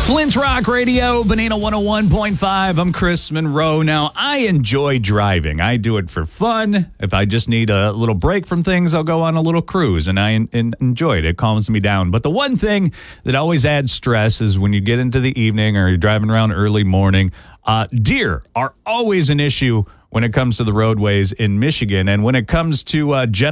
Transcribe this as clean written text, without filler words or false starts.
Flint's Rock Radio, Banana 101.5. I'm Chris Monroe. Now, I enjoy driving. I do it for fun. If I just need a little break from things, I'll go on a little cruise, and I enjoy it. It calms me down. But the one thing that always adds stress is when you get into the evening or you're driving around early morning, deer are always an issue when it comes to the roadways in Michigan. And when it comes to